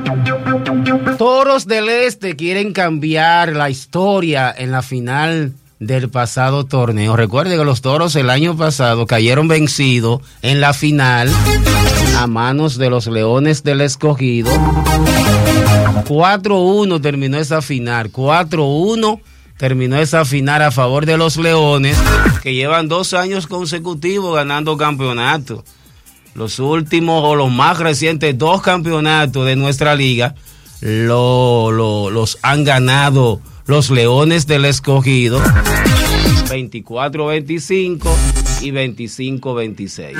Toros del Este quieren cambiar la historia en la final del pasado torneo. Recuerde que los Toros el año pasado cayeron vencidos en la final a manos de los Leones del Escogido. 4-1 terminó esa final. 4-1 terminó esa final a favor de los Leones, que llevan 2 años consecutivos ganando campeonatos. Los últimos o los más recientes 2 campeonatos de nuestra liga los han ganado los Leones del Escogido, 24-25 y 25-26.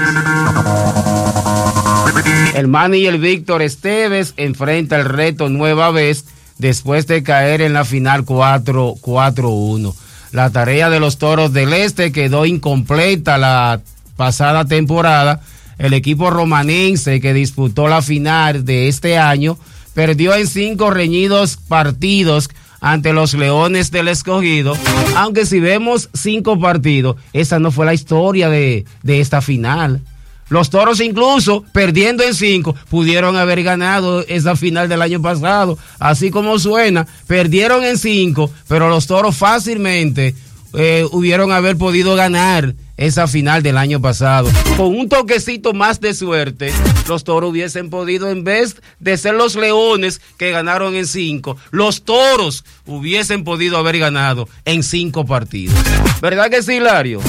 El manager Víctor Esteves enfrenta el reto nueva vez después de caer en la final 4-1. La tarea de los Toros del Este quedó incompleta la pasada temporada. El equipo romanense que disputó la final de este año perdió en 5 reñidos partidos ante los Leones del Escogido, aunque si vemos 5 partidos, esa no fue la historia de esta final. Los Toros incluso, perdiendo en 5, pudieron haber ganado esa final del año pasado, así como suena, perdieron en 5, pero los Toros fácilmente hubieron haber podido ganar esa final del año pasado. Con un toquecito más de suerte, los Toros hubiesen podido, en vez de ser los Leones que ganaron en 5, los Toros hubiesen podido haber ganado en 5 partidos. ¿Verdad que sí, Hilario?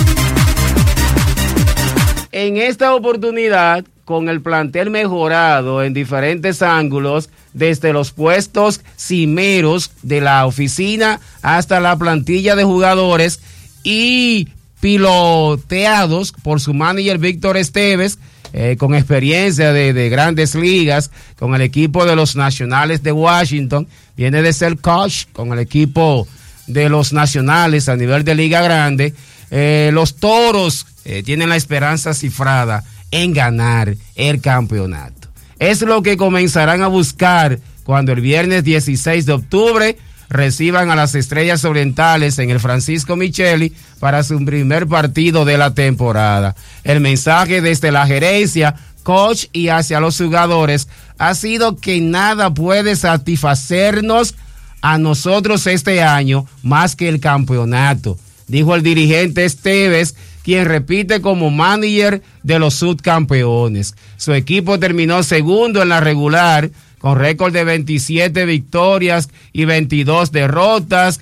En esta oportunidad, con el plantel mejorado en diferentes ángulos, desde los puestos cimeros de la oficina hasta la plantilla de jugadores y piloteados por su manager Víctor Esteves, con experiencia de grandes ligas, con el equipo de los Nacionales de Washington, viene de ser coach con el equipo de los Nacionales a nivel de Liga Grande. Los Toros tienen la esperanza cifrada en ganar el campeonato. Es lo que comenzarán a buscar cuando el viernes 16 de octubre reciban a las Estrellas Orientales en el Francisco Micheli para su primer partido de la temporada. El mensaje desde la gerencia, coach y hacia los jugadores ha sido que nada puede satisfacernos a nosotros este año más que el campeonato, dijo el dirigente Esteves, quien repite como manager de los subcampeones. Su equipo terminó segundo en la regular, con récord de 27 victorias y 22 derrotas.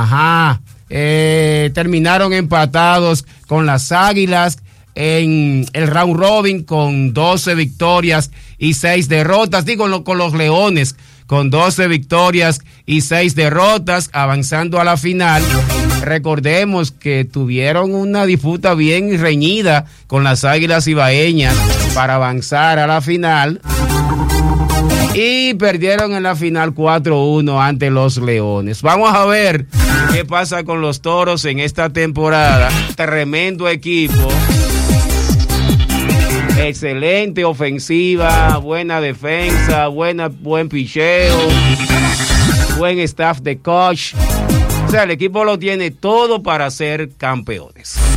Terminaron empatados con las Águilas en el round robin con 12 victorias y 6 derrotas. Con los Leones con 12 victorias y 6 derrotas, avanzando a la final. Recordemos que tuvieron una disputa bien reñida con las Águilas Ibaeñas para avanzar a la final. Y perdieron en la final 4-1 ante los Leones. Vamos a ver qué pasa con los Toros en esta temporada. Tremendo equipo. Excelente ofensiva, buena defensa, buen picheo, buen staff de coach. O sea, el equipo lo tiene todo para ser campeones.